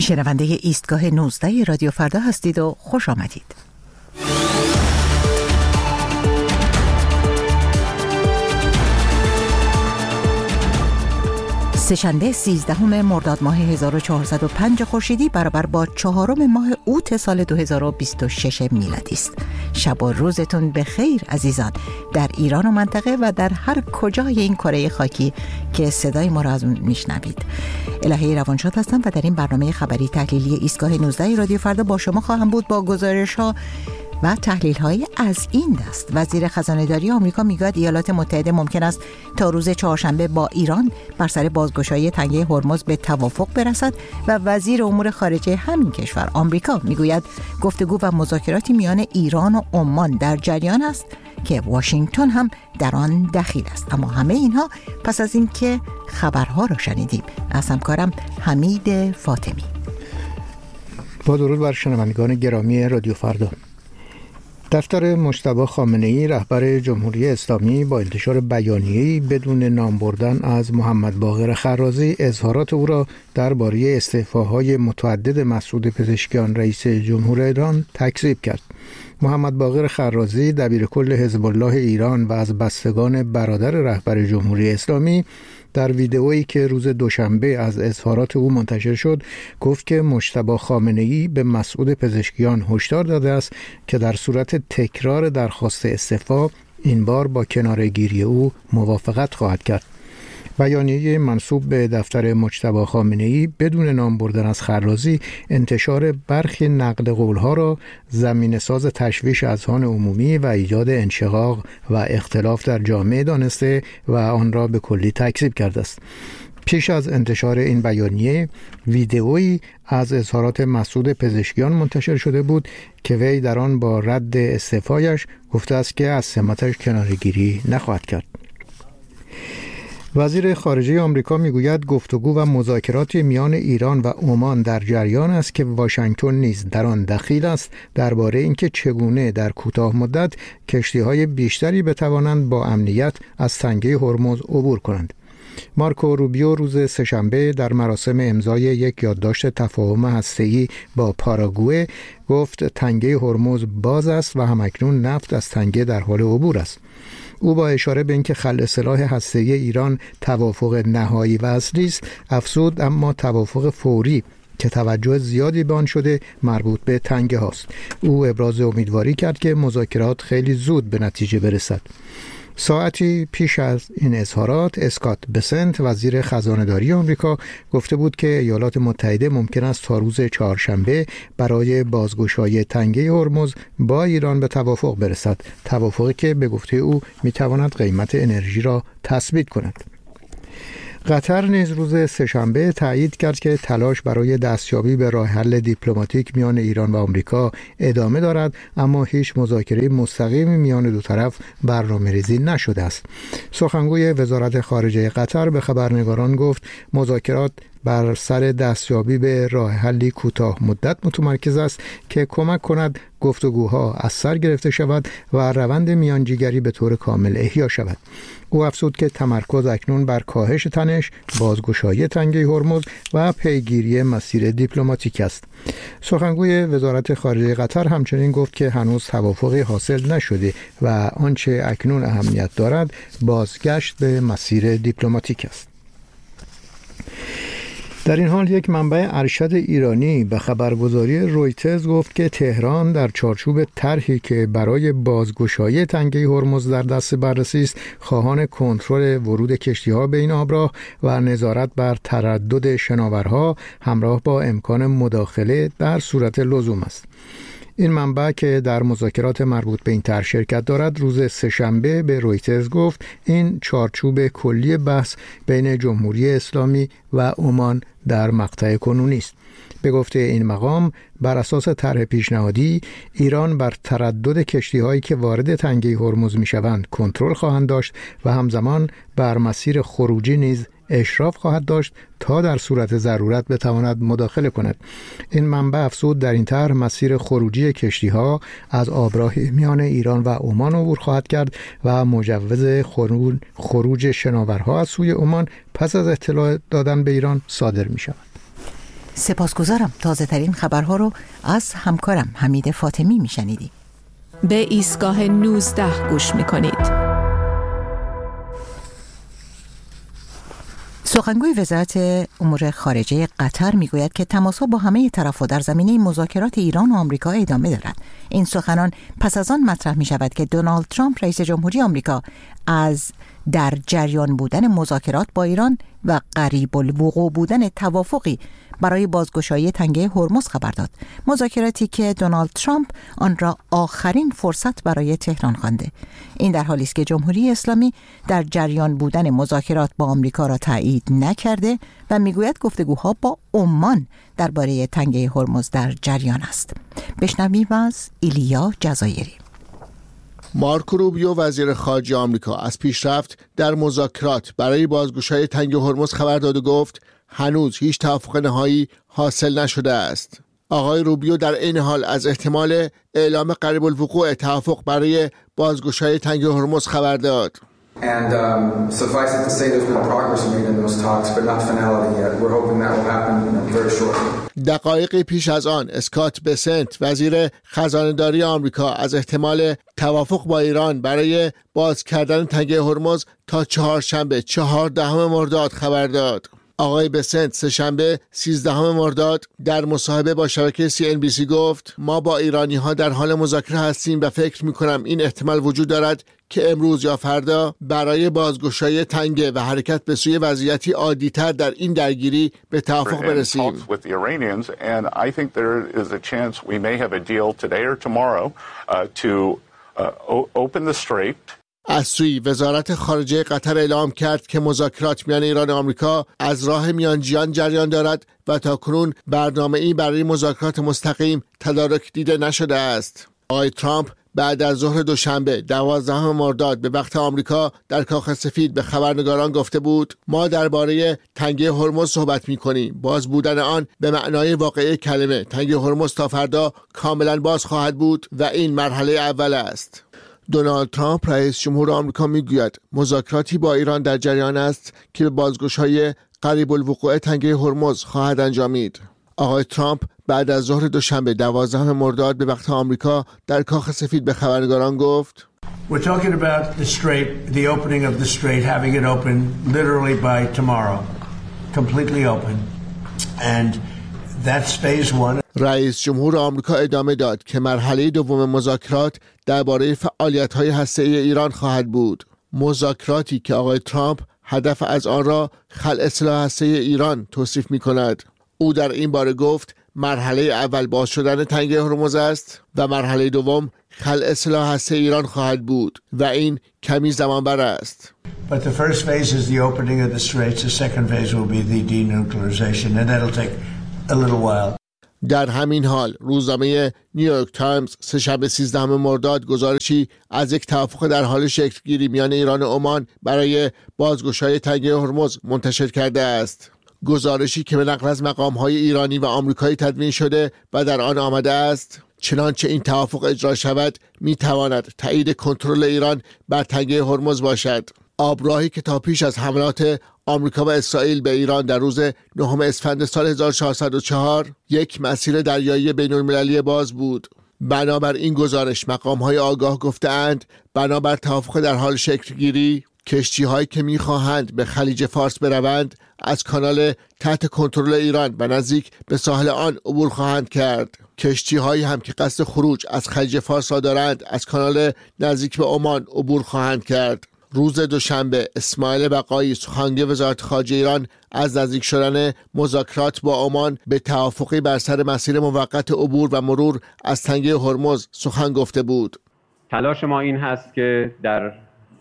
شنونده ایستگاه 19 رادیو فردا هستید و خوش آمدید. سه‌شنبه 13 مرداد ماه 1405 خورشیدی برابر با 4 ماه اوت سال 2026 میلادی است. شب و روزتون بخیر عزیزان در ایران و منطقه و در هر کجای این کره خاکی که صدای ما را از اون میشنوید. الهی روانشاد هستم و در این برنامه خبری تحلیلی ایستگاه 19 رادیو فردا با شما خواهم بود با گزارش‌ها و تحلیل‌های از این دست. وزیر خزانه‌داری آمریکا میگوید ایالات متحده ممکن است تا روز چهارشنبه با ایران بر سر بازگشایی تنگه هرمز به توافق برسد و وزیر امور خارجه همین کشور آمریکا میگوید گفتگو و مذاکراتی میان ایران و عمان در جریان است که واشنگتن هم در آن دخیل است. اما همه اینها پس از اینکه خبرها را شنیدیم. از همکارم حمید فاطمی. با درود بر شنوندگان گرامی رادیو فردا. دفتر مجتبی خامنه‌ای رهبر جمهوری اسلامی با انتشار بیانیه‌ای بدون نام بردن از محمد باقر خرازی اظهارات او را درباره استعفاهای متعدد مسعود پزشکیان رئیس جمهور ایران تکذیب کرد. محمد باقر خرازی دبیرکل حزب الله ایران و از بستگان برادر رهبر جمهوری اسلامی در ویدئویی که روز دوشنبه از اظهارات او منتشر شد گفت که مجتبی خامنه‌ای به مسعود پزشکیان هشدار داده است که در صورت تکرار درخواست استعفا این بار با کناره‌گیری او موافقت خواهد کرد. بیانیه منسوب به دفتر مجتبی خامنه‌ای بدون نام بردن از خرازی انتشار برخی نقل قول‌ها را زمینه‌ساز تشویش اذهان عمومی و ایجاد انشقاق و اختلاف در جامعه دانسته و آن را به کلی تکذیب کرده است. پیش از انتشار این بیانیه ویدئویی از اظهارات مسعود پزشکیان منتشر شده بود که وی در آن با رد استعفایش گفته است که از سمتش کناره‌گیری نخواهد کرد. وزیر خارجه آمریکا میگوید گفتگو و مذاکرات میان ایران و عمان در جریان است که واشنگتن نیز در آن دخیل است درباره اینکه چگونه در کوتاه مدت کشتی‌های بیشتری بتوانند با امنیت از تنگه هرمز عبور کنند. مارکو روبیو روز سه‌شنبه در مراسم امضای یک یادداشت تفاهم هسته‌ای با پاراگوئه گفت تنگه هرمز باز است و همکنون نفت از تنگه در حال عبور است. او با اشاره به اینکه خلع سلاح هسته‌ای ایران توافق نهایی و اصلی است افزود اما توافق فوری که توجه زیادی به آن شده مربوط به تنگه هاست. او ابراز امیدواری کرد که مذاکرات خیلی زود به نتیجه برسد. ساعتی پیش از این اظهارات اسکات بسنت وزیر خزانه‌داری آمریکا گفته بود که ایالات متحده ممکن است تا روز چهارشنبه برای بازگشایی تنگه هرمز با ایران به توافق برسد، توافقی که به گفته او میتواند قیمت انرژی را تثبیت کند. قطر نیز روز سه‌شنبه تایید کرد که تلاش برای دستیابی به راه حل دیپلماتیک میان ایران و آمریکا ادامه دارد اما هیچ مذاکره مستقیمی میان دو طرف برنامه‌ریزی نشده است. سخنگوی وزارت خارجه قطر به خبرنگاران گفت مذاکرات بر سر دستیابی به راه حلی کوتاه مدت متمرکز است که کمک کند گفتگوها از سر گرفته شود و روند میانجیگری به طور کامل احیا شود. او افزود که تمرکز اکنون بر کاهش تنش، بازگشایی تنگه هرمز و پیگیری مسیر دیپلماتیک است. سخنگوی وزارت خارجه قطر همچنین گفت که هنوز توافقی حاصل نشده و آنچه اکنون اهمیت دارد بازگشت به مسیر دیپلماتیک است. در این حال یک منبع ارشد ایرانی به خبرگزاری رویترز گفت که تهران در چارچوب طرحی که برای بازگشایی تنگه هرمز در دست بررسی است خواهان کنترل ورود کشتی‌ها به این آبراه و نظارت بر تردد شناورها همراه با امکان مداخله در صورت لزوم است. این منبع که در مذاکرات مربوط به این طرح شرکت دارد روز سه‌شنبه به رویترز گفت این چارچوب کلی بحث بین جمهوری اسلامی و عمان در مقطع کنونی است. به گفته این مقام بر اساس طرح پیشنهادی ایران بر تردد کشتی‌هایی که وارد تنگه هرمز می‌شوند کنترل خواهند داشت و همزمان بر مسیر خروجی نیز اشراف خواهد داشت تا در صورت ضرورت بتواند مداخله کند. این منبع افزود در این طرح مسیر خروجی کشتی‌ها از آبراه میان ایران و عمان عبور خواهد کرد و مجوز خروج شناورها از سوی عمان پس از اطلاع دادن به ایران صادر می شود. سپاسگزارم. تازه ترین خبرها رو از همکارم حمید فاطمی میشنیدید. به ایستگاه 19 گوش میکنید. سخنگوی وزارت امور خارجه قطر میگوید که تماس‌ها با همه طرف‌ها در زمینه مذاکرات ایران و آمریکا ادامه دارد. این سخنان پس از آن مطرح می‌شود که دونالد ترامپ رئیس جمهوری آمریکا از در جریان بودن مذاکرات با ایران و قریب الوقوع بودن توافقی برای بازگشایی تنگه هرمز خبر داد. مذاکراتی که دونالد ترامپ آن را آخرین فرصت برای تهران خوانده. این در حالی است که جمهوری اسلامی در جریان بودن مذاکرات با آمریکا را تایید نکرده و میگوید گفتگوها با عمان درباره تنگه هرمز در جریان است. بشنویم از ایلیا جزایری. مارکو روبیو وزیر خارجه آمریکا از پیشرفت در مذاکرات برای بازگشایی تنگه هرمز خبر داد و گفت هنوز هیچ توافق نهایی حاصل نشده است. آقای روبیو در این حال از احتمال اعلام قریب الوقوع توافق برای بازگشایی تنگه هرمز خبر داد. And suffice it to say there's been progress made in those talks but not finality yet. We're hoping that will happen very shortly. دقایقی پیش از آن اسکات بسنت وزیر خزانه‌داری آمریکا از احتمال توافق با ایران برای باز کردن تنگه هرمز تا چهارشنبه 14 مرداد خبر داد. آقای بسنت سه‌شنبه 13 مرداد در مصاحبه با شبکه CNBC گفت ما با ایرانی‌ها در حال مذاکره هستیم و فکر می‌کنم این احتمال وجود دارد که امروز یا فردا برای بازگشایی تنگه و حرکت به سوی وضعیتی عادی‌تر در این درگیری به توافق برسیم. از سوی وزارت خارجه قطر اعلام کرد که مذاکرات میان ایران و آمریکا از راه میانجیان جریان دارد و تاکنون برنامه‌ای برای مذاکرات مستقیم تدارک دیده نشده است. آقای ترامپ بعد از ظهر دوشنبه 12 مرداد به وقت آمریکا در کاخ سفید به خبرنگاران گفته بود ما درباره تنگه هرمز صحبت می‌کنیم. باز بودن آن به معنای واقعی کلمه. تنگه هرمز تا فردا کاملا باز خواهد بود و این مرحله اول است. دونالد ترامپ رئیس جمهور آمریکا میگوید مذاکراتی با ایران در جریان است که به بازگشایی قریب الوقوع تنگه هرمز خواهد انجامید. آقای ترامپ بعد از ظهر دوشنبه 12 مرداد به وقت آمریکا در کاخ سفید به خبرنگاران گفت We're talking about the strait, the opening of the strait, having it open literally by tomorrow, completely open. And that's phase one. رئیس جمهور آمریکا ادامه داد که مرحله دوم مذاکرات درباره فعالیت‌های هسته‌ای ایران خواهد بود. مذاکراتی که آقای ترامپ هدف از آن را خلع سلاح هسته‌ای ایران توصیف می‌کند. او در این باره گفت مرحله اول باز شدن تنگه هرمز است و مرحله دوم خلع سلاح هسته‌ای ایران خواهد بود و این کمی زمان بر است. But the first phase is the opening of the straits. The second phase will be the denuclearization and that'll take a little while. در همین حال روزنامه نیویورک تایمز سه‌شنبه 13 مرداد گزارشی از یک توافق در حال شکل گیری میان ایران و عمان برای بازگشایی تنگه هرمز منتشر کرده است. گزارشی که به نقل از مقام‌های ایرانی و آمریکایی تدوین شده و در آن آمده است چنانچه این توافق اجرا شود می‌تواند تایید کنترل ایران بر تنگه هرمز باشد. آبراهی که تا پیش از حملات آمریکا و اسرائیل به ایران در روز 9 اسفند سال 1404 یک مسیر دریایی بین‌المللی باز بود. بنابر این گزارش مقام‌های آگاه گفته‌اند بنابر توافق در حال شکل گیری کشتی‌هایی که می‌خواهند به خلیج فارس بروند از کانال تحت کنترل ایران و نزدیک به ساحل آن عبور خواهند کرد. کشتی‌هایی هم که قصد خروج از خلیج فارس را دارند از کانال نزدیک به عمان عبور خواهند کرد. روز دوشنبه اسماعیل بقایی سخنگوی وزارت خارجه ایران از نزدیک شدن مذاکرات با عمان به توافقی بر سر مسیر موقت عبور و مرور از تنگه هرمز سخن گفته بود. تلاش ما این هست که در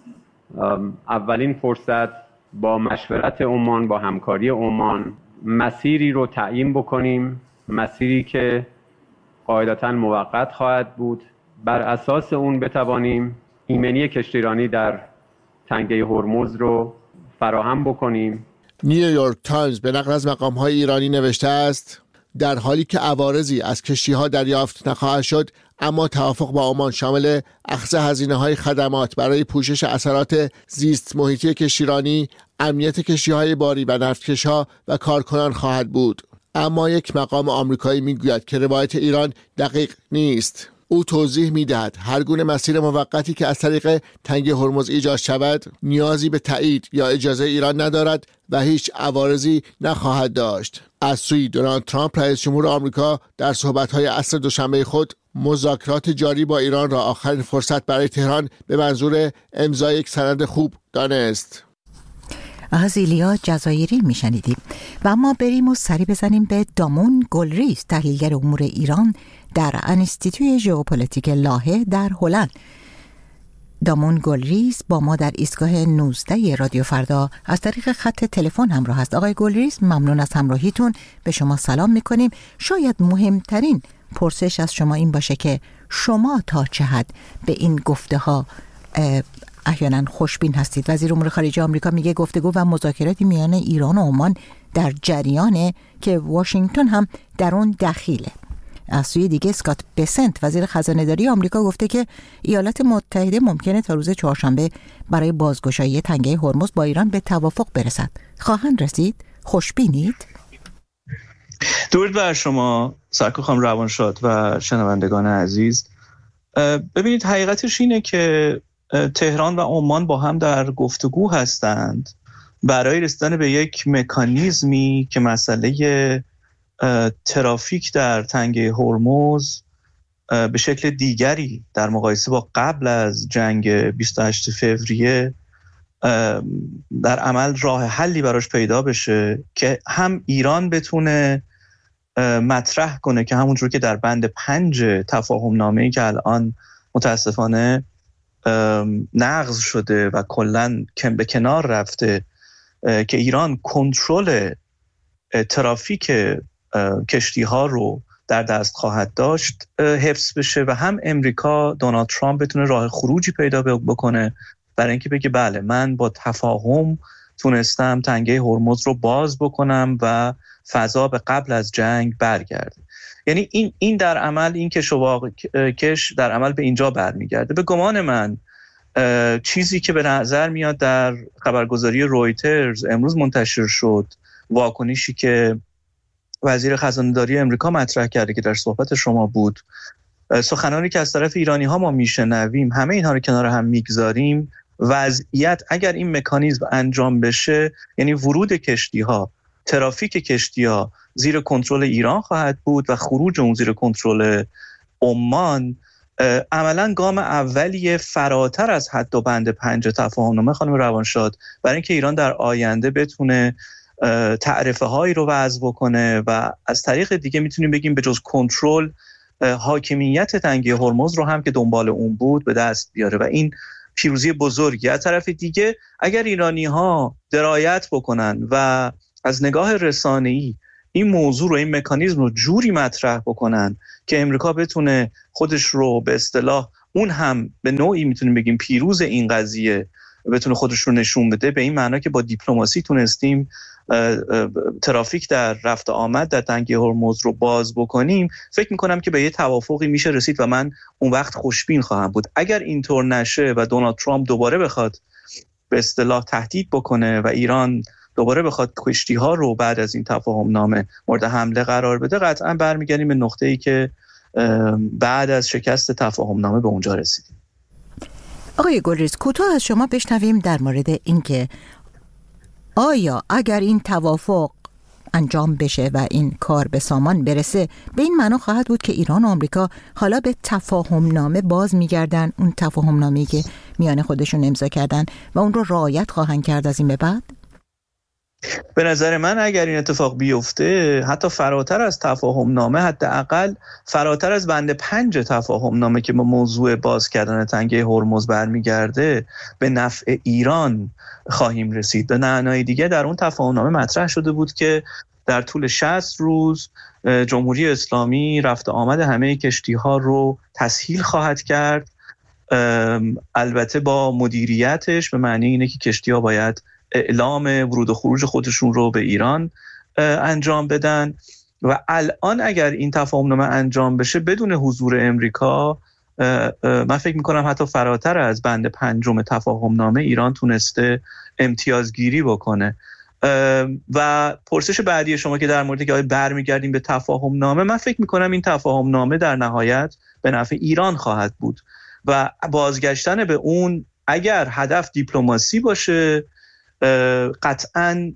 اولین فرصت با مشورت عمان، با همکاری عمان مسیری رو تعیین بکنیم، مسیری که قاعدتاً موقت خواهد بود. بر اساس اون بتوانیم ایمنی کشتیرانی در تنگه هرمز رو فراهم بکنیم. نیویورک تایمز به نقل از مقام‌های ایرانی نوشته است در حالی که عوارضی از کشتی‌ها دریافت نخواهد شد اما توافق با عمان شامل اخذ هزینه‌های خدمات برای پوشش اثرات زیست محیطی کشتیرانی، امنیت کشتی‌های باری و نفتکش‌ها و کارکنان خواهد بود. اما یک مقام آمریکایی میگوید که روایت ایران دقیق نیست. او توضیح میدهد هر گونه مسیر موقتی که از طریق تنگه هرمز ایجاد شود نیازی به تایید یا اجازه ایران ندارد و هیچ عوارضی نخواهد داشت. از سوی دونالد ترامپ رئیس جمهور آمریکا در صحبت‌های عصر دوشنبه خود مذاکرات جاری با ایران را آخرین فرصت برای تهران به منظور امضای یک سند خوب دانست. از ایلیا جزایری میشنیدیم. و اما بریم و سری بزنیم به دامون گلریز، تحلیلگر امور ایران در انستیتوی ژئوپلیتیک لاهه در هلند. دامون گلریز با ما در ایستگاه 19 رادیو فردا از طریق خط تلفن همراه است. آقای گلریز، ممنون از همراهیتون. به شما سلام میکنیم. شاید مهمترین پرسش از شما این باشه که شما تا چه حد به این گفته ها احیانا خوشبین هستید؟ وزیر امور خارجه آمریکا میگه گفتگو و مذاکراتی میان ایران و عمان در جریانه که واشنگتن هم در اون دخیله. از سوی دیگه اسکات بسنت وزیر خزانه‌داری آمریکا گفته که ایالات متحده ممکنه تا روز چهارشنبه برای بازگشایی تنگه هرمز با ایران به توافق برسد. خواهند رسید؟ خوشبینید؟ درود بر شما سرکار خانم روانشاد و شنوندگان عزیز. ببینید، حقیقتش اینه که تهران و عمان با هم در گفتگو هستند برای رسیدن به یک مکانیزمی که مسئله ترافیک در تنگه هرمز به شکل دیگری در مقایسه با قبل از جنگ 28 فوریه در عمل راه حلی براش پیدا بشه که هم ایران بتونه مطرح کنه که همونجور که در بند 5 تفاهم نامه‌ای که الان متاسفانه نقض شده و کلاً به کنار رفته که ایران کنترل ترافیک کشتی ها رو در دست خواهد داشت حفظ بشه و هم امریکا دونالد ترامپ بتونه راه خروجی پیدا بکنه برای اینکه بگه بله من با تفاهم تونستم تنگه هرمز رو باز بکنم و فضا به قبل از جنگ برگرده. یعنی این در عمل این کش و واکش در عمل به اینجا برمیگرده. به گمان من چیزی که به نظر میاد در خبرگزاری رویترز امروز منتشر شد، واکنشی که وزیر خزانه‌داری امریکا مطرح کرده که در صحبت شما بود، سخنانی که از طرف ایرانی ها ما میشنویم، همه اینها رو کنار هم میگذاریم، وضعیت اگر این مکانیزم انجام بشه یعنی ورود کشتی ها، ترافیک کشتی ها زیر کنترل ایران خواهد بود و خروج اون زیر کنترل عمان عملاً گام اولیه فراتر از حد و بند 5 تفاهمنامه خانم روانشاد برای اینکه ایران در آینده بتونه تعرفه هایی رو وضع بکنه و از طریق دیگه میتونیم بگیم به جز کنترل حاکمیت تنگه هرمز رو هم که دنبال اون بود به دست بیاره و این پیروزی بزرگی. از طرف دیگه اگر ایرانی ها درایت بکنن و از نگاه رسانه‌ای این موضوع رو، این مکانیزم رو جوری مطرح بکنن که امریکا بتونه خودش رو به اصطلاح اون هم به نوعی میتونیم بگیم پیروز این قضیه بتونه خودش رو نشون بده، به این معنا که با دیپلماسی تونستیم ترافیک در رفت آمد در تنگه هرمز رو باز بکنیم، فکر میکنم که به یه توافقی میشه رسید و من اون وقت خوشبین خواهم بود. اگر اینطور نشه و دونالد ترامپ دوباره بخواد به اصطلاح تهدید بکنه و ایران دوباره بخواد کشتی ها رو بعد از این تفاهم نامه مورد حمله قرار بده، قطعا برمیگردیم به نقطه‌ای که بعد از شکست تفاهم نامه به اونجا رسیدیم. آقای گلریز، کوتاه از شما بشنویم در مورد اینکه آیا اگر این توافق انجام بشه و این کار به سامان برسه، به این معنا خواهد بود که ایران و آمریکا حالا به تفاهم نامه باز میگردن، اون تفاهم نامه‌ای که میان خودشون امضا کردن و اون رو رعایت خواهند کرد از این به بعد؟ به نظر من اگر این اتفاق بیفته، حتی فراتر از تفاهم نامه، حداقل فراتر از بند 5 تفاهم نامه که با موضوع باز کردن تنگه هرمز برمیگرده، به نفع ایران خواهیم رسید. به معنای دیگه در اون تفاهم نامه مطرح شده بود که در طول 60 روز جمهوری اسلامی رفت آمد همه کشتی ها رو تسهیل خواهد کرد، البته با مدیریتش، به معنی اینه که کشتی ها باید اعلام ورود و خروج خودشون رو به ایران انجام بدن و الان اگر این تفاهمنامه انجام بشه بدون حضور امریکا، من فکر میکنم حتی فراتر از بند 5 تفاهمنامه ایران تونسته امتیازگیری بکنه. و پرسش بعدی شما که در مورد که برمیگردیم به تفاهم نامه، من فکر میکنم این تفاهم نامه در نهایت به نفع ایران خواهد بود و بازگشتن به اون اگر هدف دیپلماسی باشه قطعاً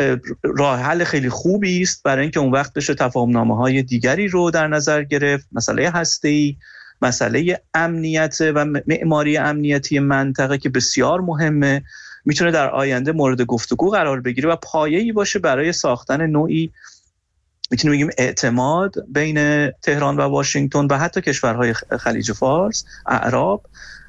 راه حل خیلی خوبی است برای اینکه اون وقت بشه تفاهم نامه‌های دیگری رو در نظر گرفت، مسئله هسته‌ای، مسئله امنیت و معماری امنیتی منطقه که بسیار مهمه، میتونه در آینده مورد گفتگو قرار بگیره و پایه‌ای باشه برای ساختن نوعی میتونیم بگیم اعتماد بین تهران و واشنگتن و حتی کشورهای خلیج فارس، اعراب،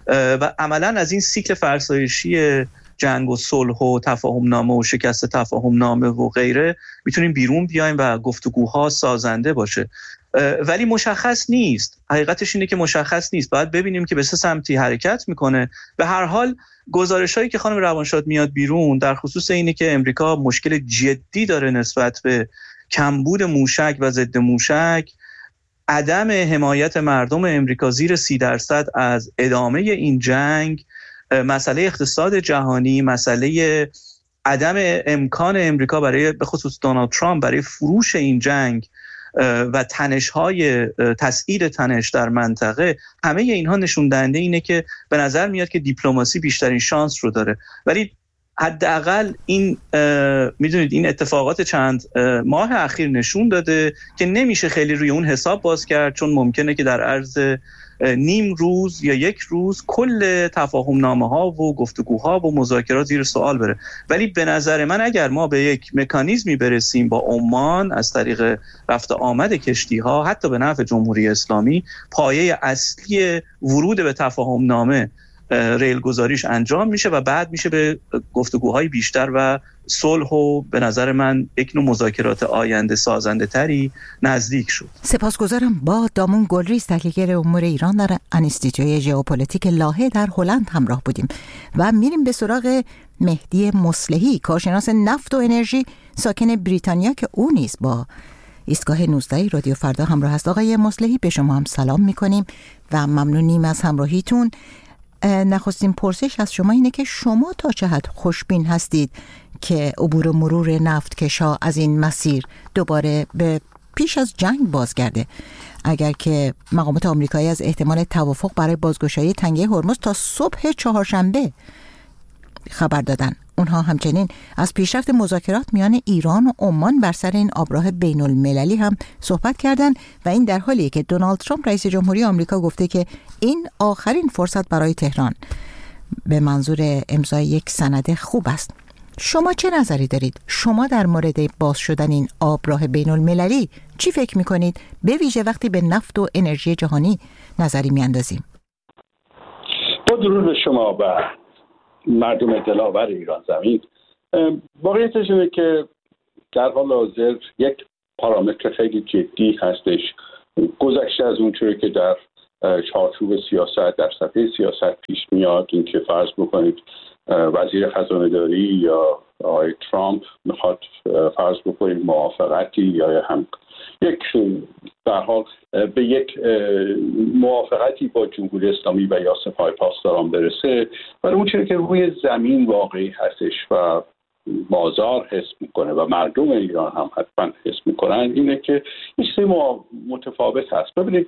و عملاً از این سیکل فرسایشی جنگ و صلح و تفاهم نامه و شکست تفاهم نامه و غیره میتونیم بیرون بیایم و گفتگوها سازنده باشه. ولی مشخص نیست، حقیقتش اینه که مشخص نیست، باید ببینیم که به چه سمتی حرکت میکنه. به هر حال گزارش‌هایی که خانم روانشاد میاد بیرون در خصوص اینه که امریکا مشکل جدی داره نسبت به کمبود موشک و ضد موشک، عدم حمایت مردم امریکا زیر 30% از ادامه این جنگ، مسئله اقتصاد جهانی، مسئله عدم امکان امریکا برای به خصوص دونالد ترامپ برای فروش این جنگ و تنش‌های تسعیر تنش در منطقه، همه اینها نشون دهنده اینه که به نظر میاد که دیپلماسی بیشترین شانس رو داره. ولی حداقل این میدونید این اتفاقات چند ماه اخیر نشون داده که نمیشه خیلی روی اون حساب باز کرد، چون ممکنه که در عرض نیم روز یا یک روز کل تفاهم نامه ها و گفتگوها و مذاکرات زیر سوال بره. ولی به نظر من اگر ما به یک مکانیزمی برسیم با عمان از طریق رفت آمد کشتی ها حتی به نفع جمهوری اسلامی، پایه اصلی ورود به تفاهم نامه ریل گذاریش انجام میشه و بعد میشه به گفتگوهای بیشتر و صلح و به نظر من یک نوع مذاکرات آینده سازنده تری نزدیک شد. سپاسگزارم. با دامون گلریز، تحلیلگر امور ایران در انستیتوی ژئوپلیتیک لاهه در هلند همراه بودیم و میریم به سراغ مهدی مصلحی، کارشناس نفت و انرژی ساکن بریتانیا که او نیز با ایستگاه 19 رادیو فردا همراه است. آقای مصلحی، به شما هم سلام میکنیم و ممنونیم از همراهیتون. نخستین پرسش از شما اینه که شما تا چه حد خوشبین هستید که عبور و مرور نفتکش‌ها از این مسیر دوباره به پیش از جنگ بازگرده، اگر که مقامات آمریکایی از احتمال توافق برای بازگشایی تنگه هرمز تا صبح چهارشنبه خبر دادن. اونها همچنین از پیشرفت مذاکرات میان ایران و عمان بر سر این آبراه بین المللی هم صحبت کردن و این در حالیه که دونالد ترامپ رئیس جمهوری آمریکا گفته که این آخرین فرصت برای تهران به منظور امضای یک سند خوب است. شما چه نظری دارید؟ شما در مورد باز شدن این آبراه بین المللی چی فکر میکنید؟ به ویژه وقتی به نفت و انرژی جهانی نظری میاندازیم. با درود به شما و مردم دلاور ایران زمین، واقعیتش اینه که در حال حاضر یک پارامتر خیلی جدی هستش گذشته از اون چیزی که در چارچوب سیاست در صفحه سیاست پیش میاد، این که فرض بکنید وزیر خزانه‌داری یا آقای ترامپ میخواد فرض بکنید موافقتی یا هم یک در حال به یک موافقتی با جمهوری اسلامی و یا سپاه پاسداران برسه، ولی اون چیزی که روی زمین واقعی هستش و بازار حس میکنه و مردم ایران هم حتما حس میکنن اینه که این چیز متفاوت هست. ببینید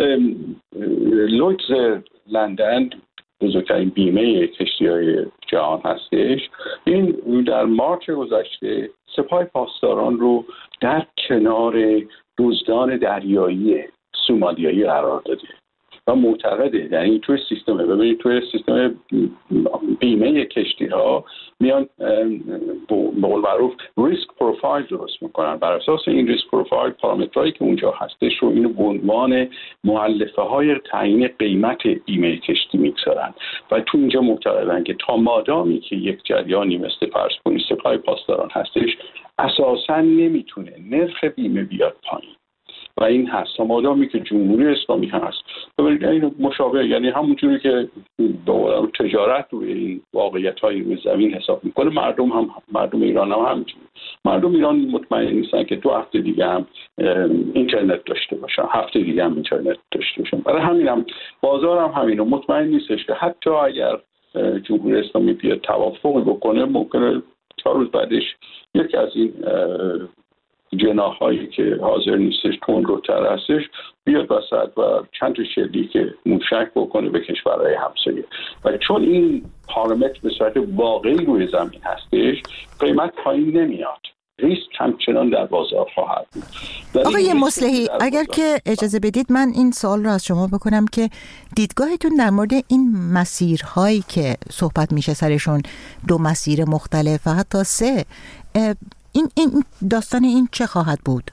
لویدز لندن بزرگترین بیمه کشتی‌های جهان هستش، این در مارچ گذشته سپاه پاسداران رو در کنار دزدان دریایی سومالیایی قرار داده و معتقده، یعنی توی سیستم، ببینید توی سیستم بیمه کشتی ها میان به قول معروف ریسک پروفایل درست میکنن، بر اساس این ریسک پروفایل پارامترهایی که اونجا هستش رو اینو به عنوان مؤلفه های تعیین قیمت بیمه کشتی میگذارن و تو اینجا معتقدن که تا مادامی که یک جریانی مثل فرض کنید سپاه پاسداران هستش اساسا نمیتونه نرخ بیمه بیاد پایین و این هست تا مادامی که جمهوری اسلامی هست. ببینید این مشابه، یعنی همونجوری که به تجارت روی این واقعیت‌های روی زمین حساب میکنه، مردم ایران هم همینجوری. مردم ایران مطمئن نیستن که 2 هفته دیگه هم اینترنت داشته باشن، هفته دیگه هم اینترنت داشته باشن. برای همینم بازار هم همینو مطمئن نیستش که حتی اگر جمهوری اسلامی بیاد توافق بکنه ممکنه 4 روز بعدش یکی از این جناح‌هایی که حاضر نیستش تندروتر هستش بیاد وسط و چند تا شلیک موشک بکنه به کشورهای همسایه و چون این پارامتر به صورت واقعی روی زمین هستش قیمت پایین نمیاد، ریسک همچنان در بازار خواهد بود. آقای مصلحی اگر که اجازه بدید من این سوال رو از شما بکنم که دیدگاهتون در مورد این مسیرهایی که صحبت میشه سرشون 2 مسیر مختلف و حتی 3 این داستان این چه خواهد بود؟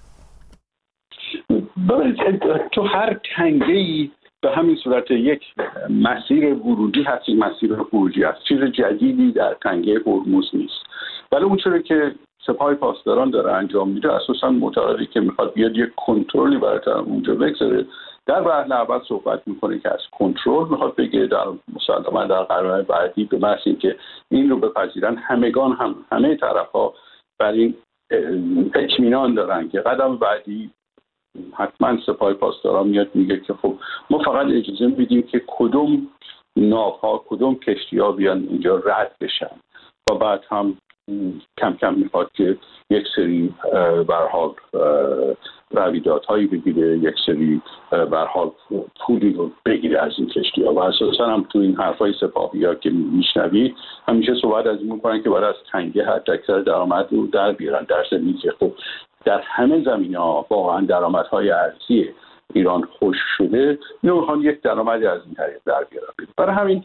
تو هر تنگه‌ای به همین صورت یک مسیر ورودی هست، یک مسیر خروجی هست، چیز جدیدی در تنگه هرمز نیست. ولی اون چیزی که سپاه پاسداران داره انجام میده اساساً معتقده که میخواد بیاد یک کنترلی برای اونجا بگذاره. در وهله اول صحبت میکنه که از کنترل میخواد بگه، در مسلما در قرار بعدی به محض اینکه این رو بپذیرن همه طرف‌ها بر این اطمینان دارن که قدم بعدی حتما سپاه پاسداران میاد میگه که خب ما فقط اجازه میدیم که کدوم ناوها کدوم کشتی‌ها بیان اینجا رد بشن و بعد هم کم کم میخواد که یک سری به هر حال رویدادهایی بگیره، یک سری به هر حال پولی رو بگیره از این کشتی‌ها و اساسا هم تو این حرفای سپاهی‌ها که میشنوید همیشه صحبت از این میکنن که باید از تنگه حداکثر درآمد رو در بیارن، در ضمنی که خب در همه زمینه‌ها واقعا درآمدهای ارزی ایران خشک شده، میخوان یک درآمدی از این طریق در بیارن. برای همین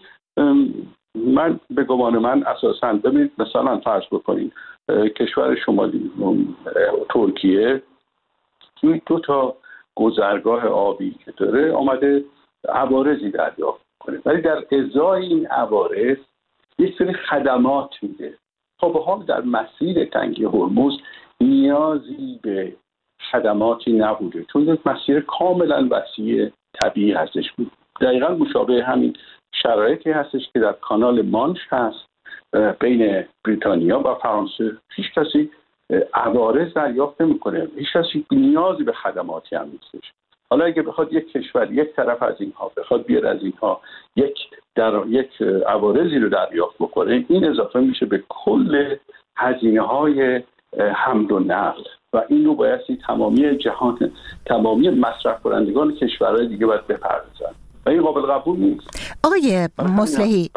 من به گمان من اساساً ببینید مثلا فرض بکنید کشور شمالی ترکیه توی 2 تا گذرگاه آبی که داره آمده عوارضی دریافت کنه، ولی در ازای این عوارض یک سری خدمات میده. خب حال در مسیر تنگه هرمز نیازی به خدماتی نبوده چون یک مسیر کاملا وسیع طبیعی هستش. دقیقاً مشابه همین شرایطی هستش که در کانال مانش هست بین بریتانیا و فرانسه. هیچ کسی عوارض دریافت نمی‌کنه، هیچ کسی نیازی به خدماتی هم نیستش. حالا اگه بخواد یک کشور یک طرف از اینها بخواد بیاد از اینها یک عوارضی رو دریافت بکنه، این اضافه میشه به کل هزینه‌های حمل و نقل و این رو بایستی تمامی جهان، تمامی مصرف کنندگان کشورهای دیگه باید بپردازن و این قابل قبول نیست. آقای مصلحی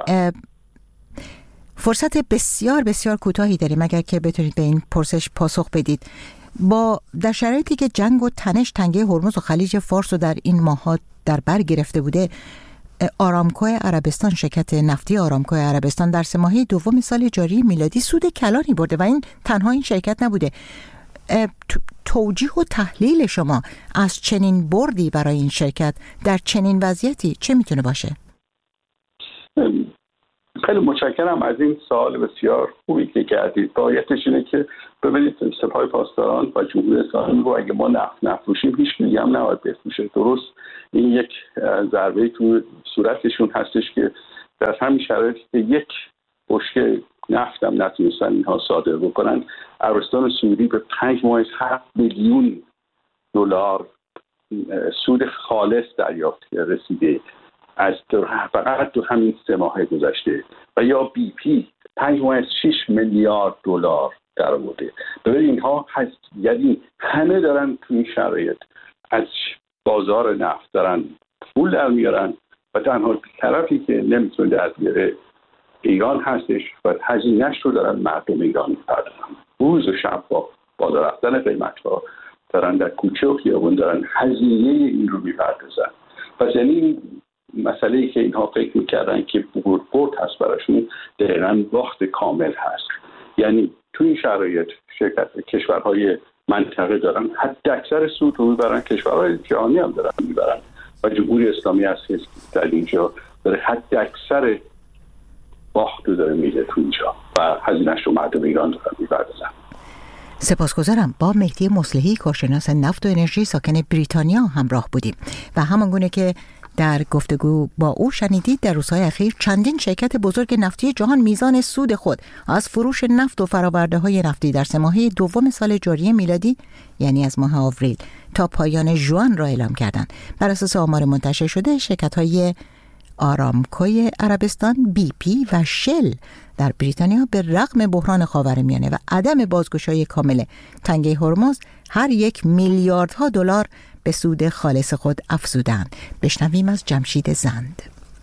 فرصت بسیار بسیار کوتاهی داریم اگر که بتونید به این پرسش پاسخ بدید. در شرایطی که جنگ و تنش تنگه هرمز و خلیج فارس رو در این ماهات در بر گرفته بوده، آرامکو عربستان، شرکت نفتی آرامکو عربستان در 3 ماهه دوم سال جاری میلادی سود کلانی برده و این تنها این شرکت نبوده. توجیه و تحلیل شما از چنین بردی برای این شرکت در چنین وضعیتی چه میتونه باشه؟ خیلی متشکرم از این سوال بسیار خوبی که کردید. واقعیتش اینه که ببینید سپاه پاسداران و جمهوری اسلامی رو اگه ما نفت نفروشیم هیچ کی هم نباید بفروشه. درست این یک ضربه تو صورتشون هستش که در همین شرایطی که یک بشکه نفت هم نتونستن اینها صادر بکنن، عربستان سعودی به 5 ماه 7 میلیون دلار سود خالص دریافت رسیده از فقط تو همین 3 ماه گذشته و یا بی پی 5 ماه 6 میلیارد دلار درآورده. ببین اینها هست، یعنی همه دارن تو این شرایط از بازار نفت دارن پول در میارن و تنها طرفی که نمیتونه در بیاره ایران هستش و هزینه‌اش رو دارن مردم ایران می‌پردازن. روز و شب با بالا رفتن قیمت‌ها دارن در کوچه و خیابون دارن هزینه این رو می‌پردازن. پس یعنی مسئله‌ای که اینها فکر می‌کردن که برد هست براشون دقیقاً باخت کامل هست. یعنی تو این شرایط کشورهای منطقه دارن حتی اکثر سود رو میبرن، کشورهای جهانی هم دارن میبرن و جمهوری اسلامی هست که در اینجا داره حتی اکثر باخت رو داره میده تو اینجا و هزینه‌اش رو مردم ایران دارن میبردازن. سپاسگزارم. با مهدی مصلحی کارشناس نفت و انرژی ساکن بریتانیا همراه بودیم و همانگونه که در گفتگو با او شنیدید در روزهای اخیر چندین شرکت بزرگ نفتی جهان میزان سود خود از فروش نفت و فرآورده‌های نفتی در 3 ماهه دوم سال جاری میلادی یعنی از ماه آوریل تا پایان ژوئن را اعلام کردند. بر اساس آمار منتشر شده شرکت‌های آرامکوی عربستان، بی پی و شل در بریتانیا به رغم بحران خاورمیانه و عدم بازگشایی کامل تنگه هرمز هر یک میلیاردها دلار به سود خالص خود افزودند. بشنویم از جمشید زند.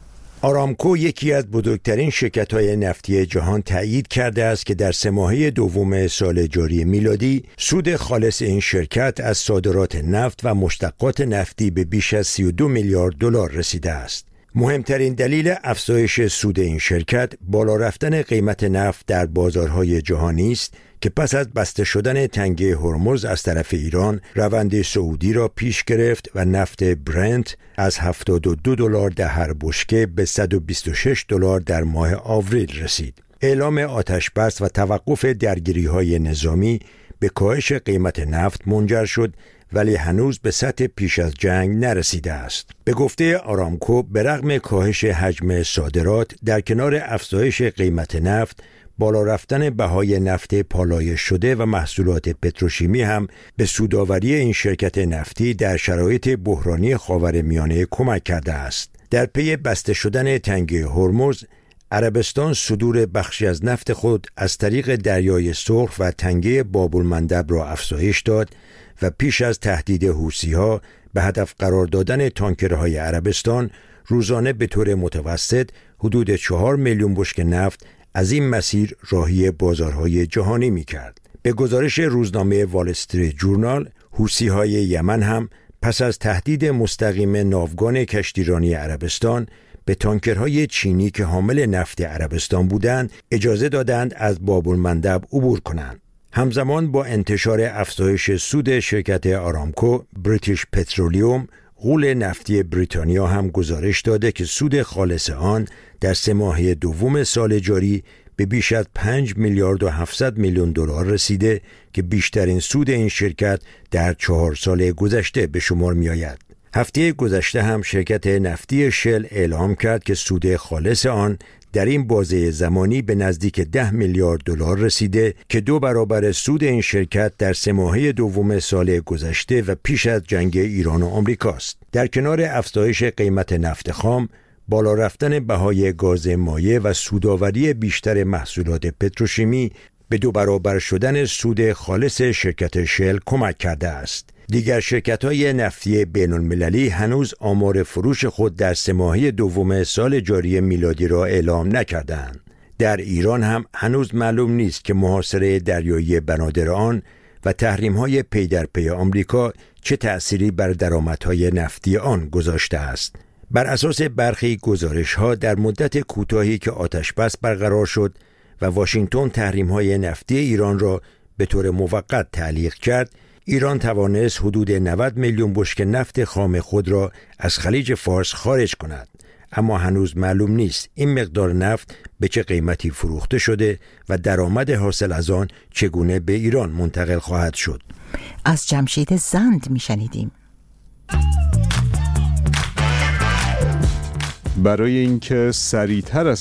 آرامکو یکی از بزرگترین شرکت‌های نفتی جهان تأیید کرده است که در 3 ماهه دوم سال جاری میلادی سود خالص این شرکت از صادرات نفت و مشتقات نفتی به بیش از 32 میلیارد دلار رسیده است. مهمترین دلیل افزایش سود این شرکت بالا رفتن قیمت نفت در بازارهای جهانی است که پس از بسته شدن تنگه هرمز از طرف ایران روند سعودی را پیش گرفت و نفت برنت از 72 دلار در هر بشکه به 126 دلار در ماه آوریل رسید. اعلام آتش بس و توقف درگیری‌های نظامی به کاهش قیمت نفت منجر شد، ولی هنوز به سطح پیش از جنگ نرسیده است. به گفته آرامکو به رغم کاهش حجم صادرات در کنار افزایش قیمت نفت، بالا رفتن بهای نفت پالایش شده و محصولات پتروشیمی هم به سودآوری این شرکت نفتی در شرایط بحرانی خاورمیانه کمک کرده است. در پی بسته شدن تنگه هرمز، عربستان صدور بخشی از نفت خود از طریق دریای سرخ و تنگه باب‌المندب را افزایش داد و پیش از تهدید حوثی‌ها به هدف قرار دادن تانکرهای عربستان روزانه به طور متوسط حدود 4 میلیون بشکه نفت از این مسیر راهی بازارهای جهانی می‌کرد. به گزارش روزنامه وال استریت جورنال، حوثی‌های یمن هم پس از تهدید مستقیم ناوگان کشتیرانی عربستان به تانکرهای چینی که حامل نفت عربستان بودند اجازه دادند از باب‌المندب عبور کنند. همزمان با انتشار افزایش سود شرکت آرامکو، بریتیش پترولیوم، غول نفتی بریتانیا هم گزارش داده که سود خالص آن در 3 ماهه دوم سال جاری به بیش از 5 میلیارد و 700 میلیون دلار رسیده که بیشترین سود این شرکت در 4 سال گذشته به شمار می آید. هفته گذشته هم شرکت نفتی شل اعلام کرد که سود خالص آن در این بازه زمانی به نزدیک 10 میلیارد دلار رسیده که 2 برابر سود این شرکت در 3 ماهه دوم سال گذشته و پیش از جنگ ایران و آمریکاست. در کنار افزایش قیمت نفت خام، بالا رفتن بهای گاز مایع و سودآوری بیشتر محصولات پتروشیمی به 2 برابر شدن سود خالص شرکت شل کمک کرده است. دیگر شرکت‌های نفتی بین‌المللی هنوز آمار فروش خود در 3 ماهه دوم سال جاری میلادی را اعلام نکردند. در ایران هم هنوز معلوم نیست که محاصره دریایی بنادر آن و تحریم‌های پی در پی آمریکا چه تأثیری بر درآمدهای نفتی آن گذاشته است. بر اساس برخی گزارش‌ها در مدت کوتاهی که آتش بس برقرار شد و واشنگتن تحریم‌های نفتی ایران را به طور موقت تعلیق کرد، ایران توانست حدود 90 میلیون بشکه نفت خام خود را از خلیج فارس خارج کند، اما هنوز معلوم نیست این مقدار نفت به چه قیمتی فروخته شده و درآمد حاصل از آن چگونه به ایران منتقل خواهد شد. از جمشید زند میشنیدیم. برای اینکه سریعتر از